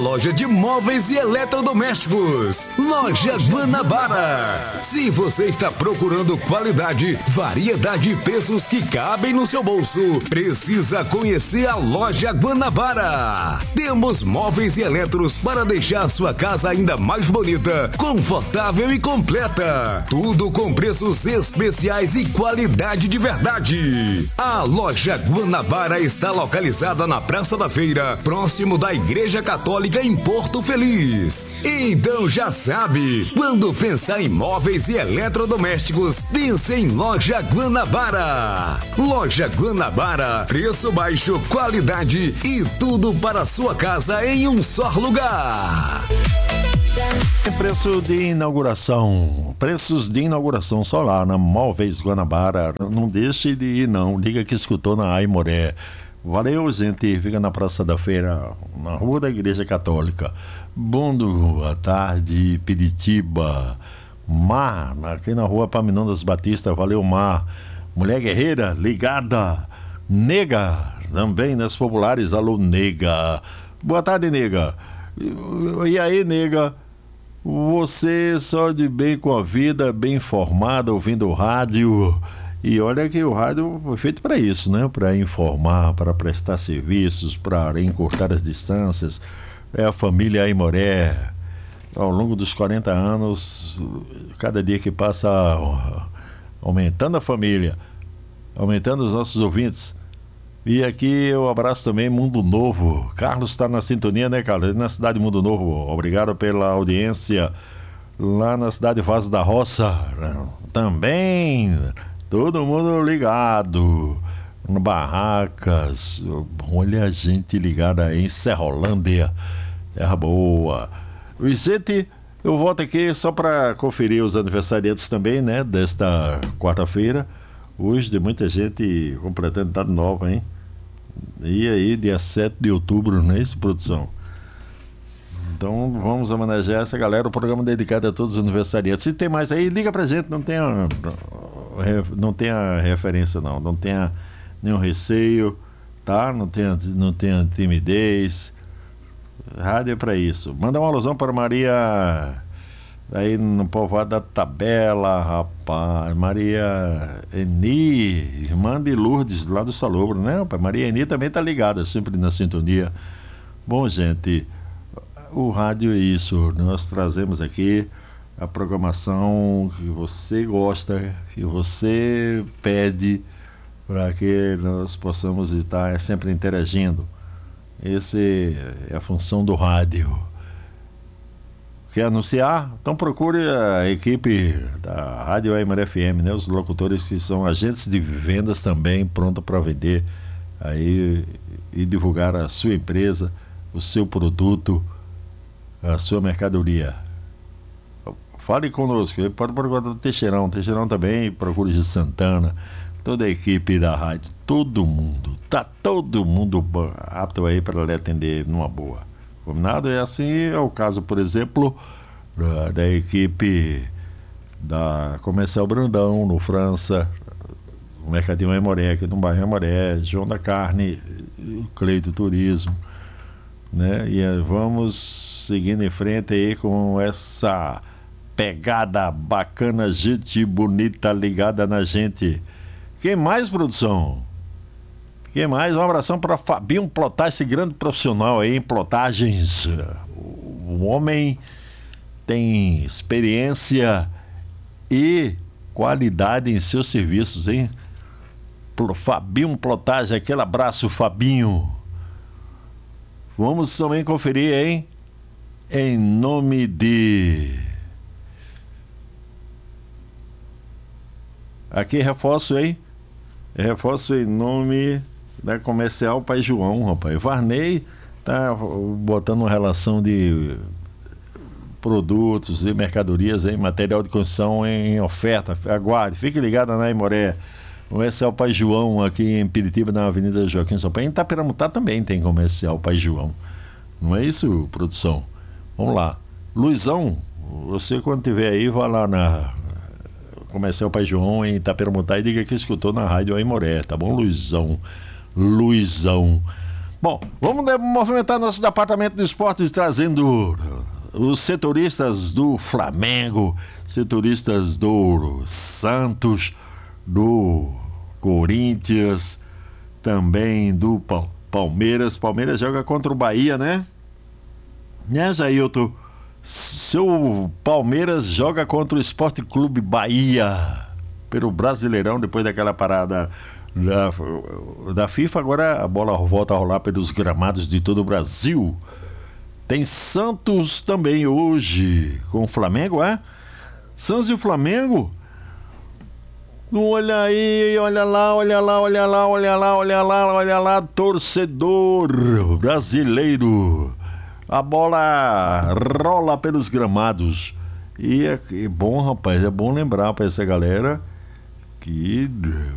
Loja de móveis e eletrodomésticos, Loja Guanabara. Se você está procurando qualidade, variedade e preços que cabem no seu bolso, precisa conhecer a Loja Guanabara. Temos móveis e eletros para deixar sua casa ainda mais bonita, confortável e completa. Tudo com preços especiais e qualidade de verdade. A Loja Guanabara está localizada na Praça da Feira, próximo da Igreja Católica em Porto Feliz. Então já sabe, quando pensar em móveis e eletrodomésticos, pense em Loja Guanabara. Loja Guanabara, preço baixo, qualidade e tudo para a sua casa em um só lugar. Preços de inauguração só lá na Móveis Guanabara. Não deixe de ir não, diga que escutou na Aimoré. Valeu, gente. Fica na Praça da Feira, na Rua da Igreja Católica. Boa tarde, Piritiba. Mar, aqui na Rua Paminondas Batista. Valeu, Mar. Mulher guerreira, ligada. Nega, também nas populares. Alô, Nega. Boa tarde, Nega. E aí, Nega? Você só de bem com a vida, bem informada, ouvindo o rádio. E olha que o rádio foi feito para isso, né? Para informar, para prestar serviços, para encurtar as distâncias. É a família Aimoré. Ao longo dos 40 anos, cada dia que passa, aumentando a família, aumentando os nossos ouvintes. E aqui eu abraço também Mundo Novo. Carlos está na sintonia, né, Carlos? Na cidade de Mundo Novo. Obrigado pela audiência. Lá na cidade Vaz da Roça. Também... todo mundo ligado, no Barracas, olha a gente ligada em Serrolândia, terra boa. Vicente, eu volto aqui só para conferir os aniversariantes também, né, desta quarta-feira. Hoje tem muita gente completando data nova, hein? E aí, dia 7 de outubro, não é isso, produção? Então vamos homenagear essa galera, o programa dedicado a todos os aniversariantes. Se tem mais aí, liga pra gente, não tenha referência não tenha nenhum receio, tá? Não tenha timidez. Rádio é pra isso. Manda uma alusão para Maria aí no povoado da Tabela, rapaz. Maria Eni, irmã de Lourdes, lá do Salobro, né, rapaz? Maria Eni também tá ligada, sempre na sintonia. Bom, gente, o rádio é isso, nós trazemos aqui a programação que você gosta, que você pede, para que nós possamos estar sempre interagindo. Essa é a função do rádio. Quer anunciar? Então procure a equipe da Rádio Aimoré FM, né? Os locutores que são agentes de vendas também, pronto para vender aí e divulgar a sua empresa, o seu produto, a sua mercadoria. Fale conosco, pode procurar o Teixeirão também, procure de Santana, toda a equipe da rádio, todo mundo apto aí para lhe atender numa boa. Combinado? É assim, é o caso, por exemplo, da equipe da Comercial Brandão, no França, o Mercadinho Aimoré, aqui no bairro Aimoré, João da Carne, Cleito Turismo, né? E vamos seguindo em frente aí com essa pegada bacana, gente bonita ligada na gente. Quem mais, produção? Quem mais? Um abração para Fabinho Plotar, esse grande profissional aí em plotagens. O homem tem experiência e qualidade em seus serviços, hein? Fabinho Plotagem, aquele abraço, Fabinho. Vamos também conferir, hein? Em nome de... Aqui reforço, hein? Reforço em nome da Comercial Pai João, rapaz. Varney tá botando uma relação de produtos e mercadorias, hein? Material de construção em oferta. Aguarde, fique ligado na Aimoré. Comercial Pai João, aqui em Piritiba, na Avenida Joaquim Sampaio. Em Itaperamutá também tem Comercial Pai João. Não é isso, produção? Vamos lá. Luizão, você quando tiver aí, vai lá na Comercial Pai João em Itaperamutá e diga que escutou na Rádio Aimoré, tá bom, Luizão? Bom, vamos movimentar nosso departamento de esportes trazendo os setoristas do Flamengo, setoristas do Santos, do Corinthians, também do Palmeiras. Palmeiras joga contra o Bahia, né? Né, Jailton? Seu Palmeiras joga contra o Esporte Clube Bahia pelo Brasileirão, depois daquela parada da FIFA. Agora a bola volta a rolar pelos gramados de todo o Brasil. Tem Santos também hoje com o Flamengo, é? Santos e o Flamengo. Olha aí, olha lá, olha lá, olha lá, olha lá, olha lá, olha lá, torcedor brasileiro. A bola rola pelos gramados. E é bom, rapaz, é bom lembrar para essa galera que